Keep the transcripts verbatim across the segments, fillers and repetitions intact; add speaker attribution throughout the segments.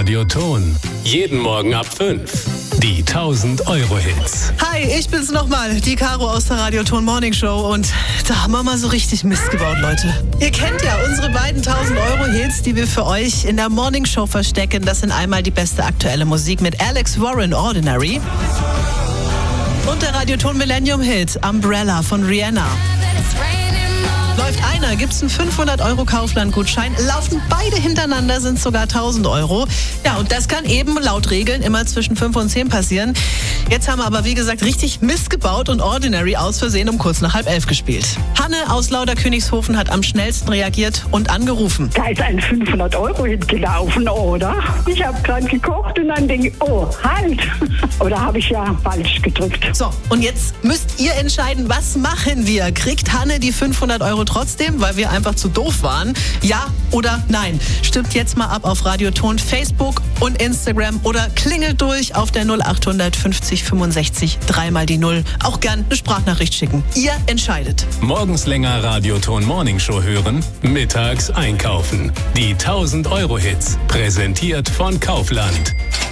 Speaker 1: Radioton. Jeden Morgen ab fünf. Die tausend Euro Hits.
Speaker 2: Hi, ich bin's nochmal, die Caro aus der Radioton Morning Show. Und da haben wir mal so richtig Mist gebaut, Leute. Ihr kennt ja unsere beiden tausend Euro Hits, die wir für euch in der Morning Show verstecken. Das sind einmal die beste aktuelle Musik mit Alex Warren, Ordinary. Und der Radioton Millennium Hit, Umbrella von Rihanna. Läuft einer, gibt's einen fünfhundert Euro Kaufland-Gutschein. Laufen beide hintereinander, sind sogar tausend Euro. Ja, und das kann eben laut Regeln immer zwischen fünf und zehn passieren. Jetzt haben wir aber, wie gesagt, richtig Mist gebaut und Ordinary aus Versehen um kurz nach halb elf gespielt. Hanne aus Lauderkönigshofen hat am schnellsten reagiert und angerufen.
Speaker 3: Da ist ein fünfhundert Euro Hit gelaufen, oder? Ich habe gerade gekocht und dann denke ich, oh, halt. Oder habe ich ja falsch gedrückt.
Speaker 2: So, und jetzt müsst ihr entscheiden, was machen wir? Kriegt Hanne die fünfhundert Euro trotzdem, weil wir einfach zu doof waren? Ja oder nein? Stimmt jetzt mal ab auf Radioton, Facebook und Instagram oder klingelt durch auf der null acht fünfzig fünfundsechzig dreimal die Null. Auch gern eine Sprachnachricht schicken. Ihr entscheidet.
Speaker 1: Morgens länger Radioton Morning Show hören, mittags einkaufen. Die tausend Euro Hits, präsentiert von Kaufland.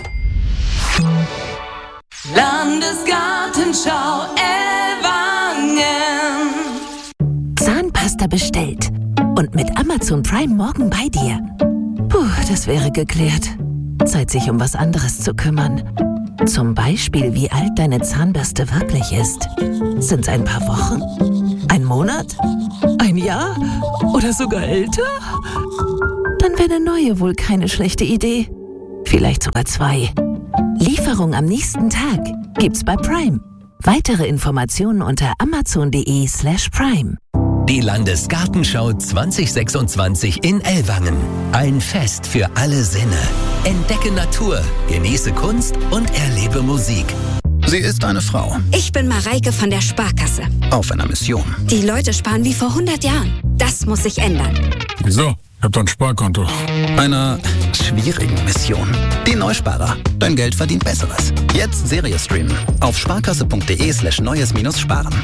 Speaker 4: Landesgartenschau Ellwangen.
Speaker 5: Zahnpasta bestellt und mit Amazon Prime morgen bei dir. Puh, das wäre geklärt. Zeit, sich um was anderes zu kümmern. Zum Beispiel, wie alt deine Zahnbürste wirklich ist. Sind's ein paar Wochen? Ein Monat? Ein Jahr? Oder sogar älter? Dann wäre eine neue wohl keine schlechte Idee. Vielleicht sogar zwei. Lieferung am nächsten Tag gibt's bei Prime. Weitere Informationen unter amazon.de slash prime.
Speaker 6: Die Landesgartenschau zwanzig sechsundzwanzig in Ellwangen. Ein Fest für alle Sinne. Entdecke Natur, genieße Kunst und erlebe Musik.
Speaker 7: Sie ist eine Frau.
Speaker 8: Ich bin Mareike von der Sparkasse.
Speaker 7: Auf einer Mission.
Speaker 8: Die Leute sparen wie vor hundert Jahren. Das muss sich ändern.
Speaker 9: Wieso? Ich hab doch ein Sparkonto.
Speaker 7: Einer schwierigen Mission. Die Neusparer. Dein Geld verdient Besseres. Jetzt Serie streamen. Auf sparkasse.de slash neues minus sparen.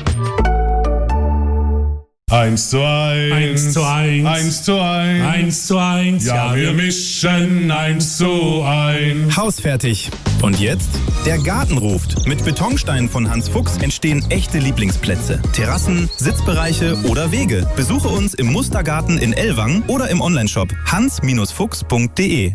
Speaker 10: Eins zu eins.
Speaker 11: Eins zu eins.
Speaker 10: Eins zu eins.
Speaker 11: Eins zu eins.
Speaker 10: Ja, wir mischen eins zu eins.
Speaker 12: Hausfertig. Und jetzt? Der Garten ruft. Mit Betonsteinen von Hans Fuchs entstehen echte Lieblingsplätze. Terrassen, Sitzbereiche oder Wege. Besuche uns im Mustergarten in Ellwangen oder im Onlineshop hans fuchs punkt de.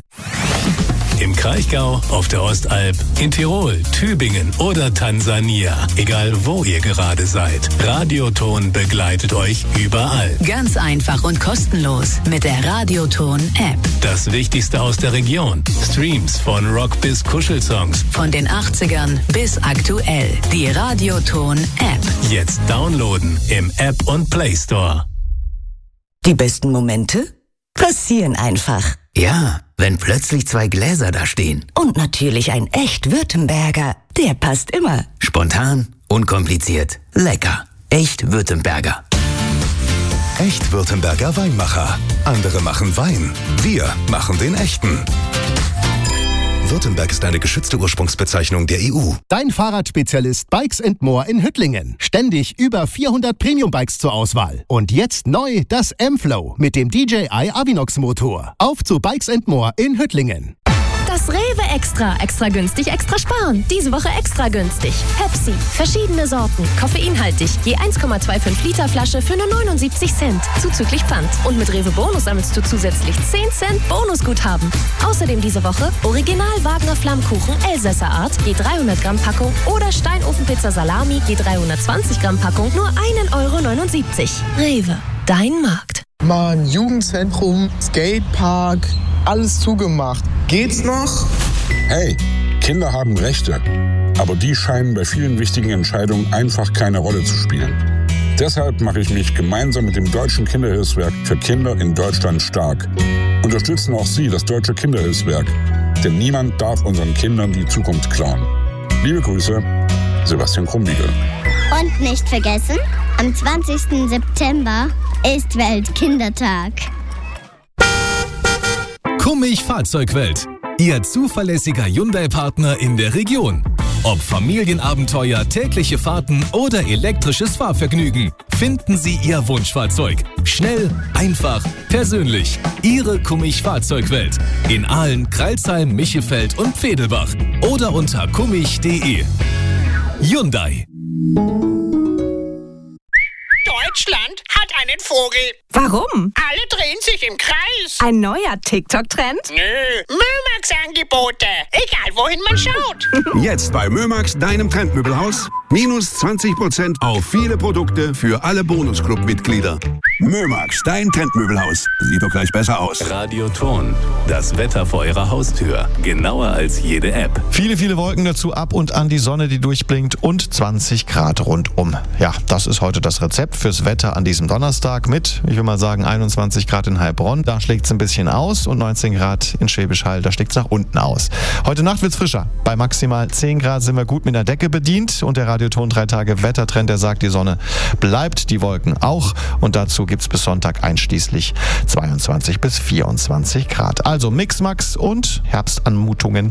Speaker 1: Im Kraichgau, auf der Ostalb, in Tirol, Tübingen oder Tansania. Egal wo ihr gerade seid. Radioton begleitet euch überall.
Speaker 5: Ganz einfach und kostenlos mit der Radioton-App.
Speaker 1: Das Wichtigste aus der Region. Streams von Rock bis Kuschelsongs.
Speaker 5: Von den achtzigern bis aktuell. Die Radioton-App.
Speaker 1: Jetzt downloaden im App und Play Store.
Speaker 13: Die besten Momente passieren einfach.
Speaker 6: Ja, wenn plötzlich zwei Gläser da stehen.
Speaker 13: Und natürlich ein echt Württemberger. Der passt immer.
Speaker 6: Spontan, unkompliziert, lecker. Echt Württemberger.
Speaker 14: Echt Württemberger Weinmacher. Andere machen Wein. Wir machen den echten. Württemberg ist eine geschützte Ursprungsbezeichnung der E U.
Speaker 15: Dein Fahrradspezialist Bikes and More in Hüttlingen. Ständig über vierhundert Premium-Bikes zur Auswahl. Und jetzt neu das M-Flow mit dem D J I Avinox Motor. Auf zu Bikes and More in Hüttlingen.
Speaker 16: Das Rewe Extra. Extra günstig, extra sparen. Diese Woche extra günstig. Pepsi. Verschiedene Sorten. Koffeinhaltig. Je eins Komma fünfundzwanzig Liter Flasche für nur neunundsiebzig Cent. Zuzüglich Pfand. Und mit Rewe Bonus sammelst du zusätzlich zehn Cent Bonusguthaben. Außerdem diese Woche Original Wagner Flammkuchen Elsässer Art. Je dreihundert Gramm Packung. Oder Steinofenpizza Salami. Je dreihundertzwanzig Gramm Packung. Nur ein Euro neunundsiebzig. Rewe. Dein Markt.
Speaker 17: Mann, Jugendzentrum, Skatepark, alles zugemacht. Geht's noch?
Speaker 10: Hey, Kinder haben Rechte. Aber die scheinen bei vielen wichtigen Entscheidungen einfach keine Rolle zu spielen. Deshalb mache ich mich gemeinsam mit dem Deutschen Kinderhilfswerk für Kinder in Deutschland stark. Unterstützen auch Sie das Deutsche Kinderhilfswerk. Denn niemand darf unseren Kindern die Zukunft klauen. Liebe Grüße, Sebastian Krumbiegel.
Speaker 18: Und nicht vergessen, am zwanzigsten September ist Weltkindertag.
Speaker 19: Kummig Fahrzeugwelt. Ihr zuverlässiger Hyundai-Partner in der Region. Ob Familienabenteuer, tägliche Fahrten oder elektrisches Fahrvergnügen. finden Sie Ihr Wunschfahrzeug. Schnell, einfach, persönlich. Ihre Kummich Fahrzeugwelt. In Aalen, Crailsheim, Michefeld und Vedelbach. Oder unter kummich punkt de. Hyundai.
Speaker 4: Deutschland hat einen Vogel.
Speaker 11: Warum?
Speaker 4: Alle drehen sich im Kreis.
Speaker 11: Ein neuer TikTok-Trend?
Speaker 4: Nö, Mömax-Angebote. Egal, wohin man schaut.
Speaker 20: Jetzt bei Mömax, deinem Trendmöbelhaus. Minus zwanzig Prozent auf viele Produkte für alle Bonusclub-Mitglieder. Mömax, dein Trendmöbelhaus. Sieht doch gleich besser aus.
Speaker 1: Radio Ton, das Wetter vor Ihrer Haustür. Genauer als jede App.
Speaker 21: Viele, viele Wolken dazu, ab und an die Sonne, die durchblinkt und zwanzig Grad rundum. Ja, das ist heute das Rezept fürs Wetter an diesem Donnerstag mit, ich will mal sagen, einundzwanzig Grad in Heilbronn. Da schlägt es ein bisschen aus und neunzehn Grad in Schwäbisch Hall, da schlägt es nach unten aus. Heute Nacht wird es frischer. Bei maximal zehn Grad sind wir gut mit der Decke bedient und der Radioton drei Tage Wettertrend, der sagt, die Sonne bleibt, die Wolken auch und dazu gibt es bis Sonntag einschließlich zweiundzwanzig bis vierundzwanzig Grad. Also Mixmax und Herbstanmutungen.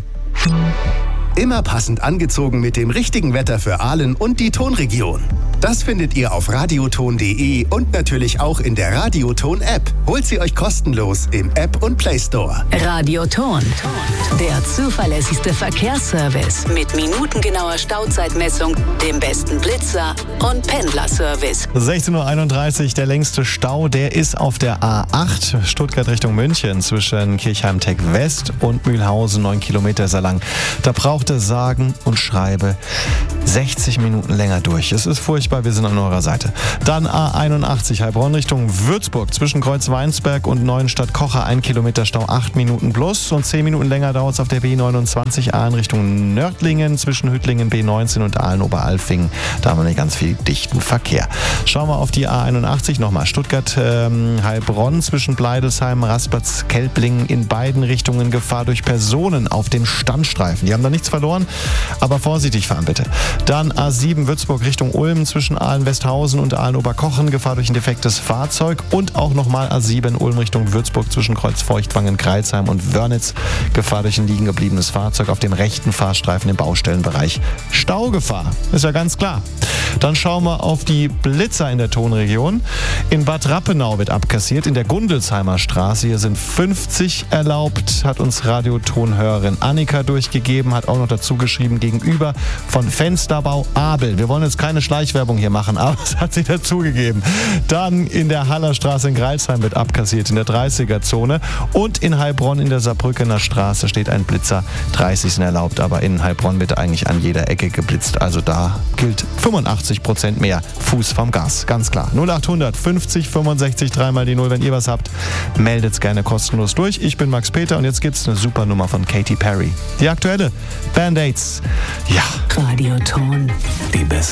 Speaker 15: Immer passend angezogen mit dem richtigen Wetter für Aalen und die Tonregion. Das findet ihr auf radioton punkt de und natürlich auch in der Radioton-App. Holt sie euch kostenlos im App und Play Store.
Speaker 5: Radioton, der zuverlässigste Verkehrsservice mit minutengenauer Stauzeitmessung, dem besten Blitzer und Pendlerservice.
Speaker 21: sechzehn Uhr einunddreißig, der längste Stau, der ist auf der A acht, Stuttgart Richtung München, zwischen Kirchheim-Tech West und Mühlhausen, neun Kilometer ist er lang. Da braucht es sagen und schreibe sechzig Minuten länger durch. Es ist furchtbar, wir sind an eurer Seite. Dann A einundachtzig, Heilbronn Richtung Würzburg, zwischen Kreuzweinsberg und Neuenstadt-Kocher, ein Kilometer Stau, acht Minuten plus und zehn Minuten länger dauert es auf der B neunundzwanzig, Aalen Richtung Nördlingen, zwischen Hüttlingen, B neunzehn und Aalen-Oberalfingen. Da haben wir nicht ganz viel dichten Verkehr. Schauen wir auf die A einundachtzig nochmal. Stuttgart, ähm, Heilbronn, zwischen Bleidelsheim, Raspatz, Kelblingen, in beiden Richtungen Gefahr durch Personen auf den Standstreifen. Die haben da nichts verloren, aber vorsichtig fahren bitte. Dann A sieben Würzburg Richtung Ulm, zwischen Aalen-Westhausen und Aalen-Oberkochen, Gefahr durch ein defektes Fahrzeug. Und auch nochmal A sieben Ulm Richtung Würzburg, zwischen Kreuzfeuchtwangen, Crailsheim und Wörnitz, Gefahr durch ein liegen gebliebenes Fahrzeug auf dem rechten Fahrstreifen im Baustellenbereich. Staugefahr, ist ja ganz klar. Dann schauen wir auf die Blitzer in der Tonregion. In Bad Rappenau wird abkassiert, in der Gundelsheimer Straße. Hier sind fünfzig erlaubt, hat uns Radiotonhörerin Annika durchgegeben, hat auch noch dazu geschrieben, gegenüber von Fensterbau Abel. Wir wollen jetzt keine Schleichwerbung hier machen, aber es hat sie dazugegeben. Dann in der Hallerstraße in Crailsheim wird abkassiert, in der dreißiger-Zone. Und in Heilbronn in der Saarbrückener Straße steht ein Blitzer. dreißig sind erlaubt, aber in Heilbronn wird eigentlich an jeder Ecke geblitzt. Also da gilt fünfundachtzig Prozent mehr Fuß vom Gas. Ganz klar. null achthundert fünfzig fünfundsechzig dreimal die null. Wenn ihr was habt, meldet's gerne kostenlos durch. Ich bin Max Peter und jetzt gibt's eine super Nummer von Katy Perry. Die aktuelle Band-Aids. Ja.
Speaker 5: Radioton.
Speaker 1: Die besten